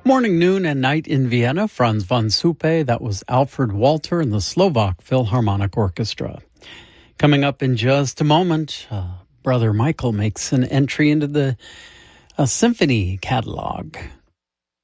Morning, noon, and night in Vienna, Franz von Suppe. That was Alfred Walter and the Slovak Philharmonic Orchestra. Coming up in just a moment, Brother Michael makes an entry into the symphony catalog.